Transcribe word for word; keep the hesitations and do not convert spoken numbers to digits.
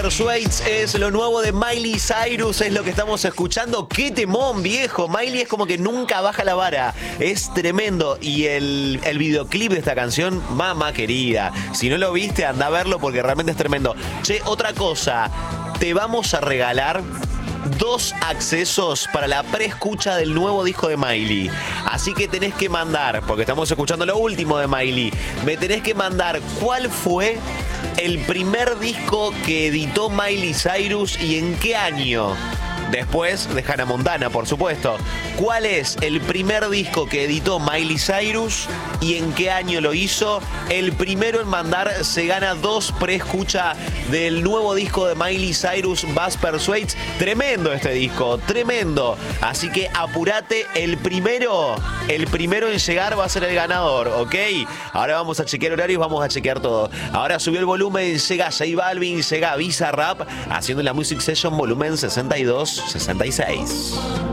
Persuades es lo nuevo de Miley Cyrus, es lo que estamos escuchando. ¡Qué temón, viejo! Miley es como que nunca baja la vara, es tremendo. Y el, el videoclip de esta canción, mamá querida, si no lo viste, anda a verlo porque realmente es tremendo. Che, otra cosa, te vamos a regalar dos accesos para la preescucha del nuevo disco de Miley. Así que tenés que mandar, porque estamos escuchando lo último de Miley, me tenés que mandar cuál fue el primer disco que editó Miley Cyrus y en qué año. Después de Hannah Montana, por supuesto. ¿Cuál es el primer disco que editó Miley Cyrus y en qué año lo hizo? El primero en mandar se gana dos preescucha del nuevo disco de Miley Cyrus, Buzz Persuades. Tremendo este disco, tremendo. Así que apurate, el primero, el primero en llegar va a ser el ganador, ¿ok? Ahora vamos a chequear horarios, vamos a chequear todo. Ahora subió el volumen, llega J Balvin, llega Bizarrap, haciendo la Music Session volumen sesenta y dos sesenta y seis.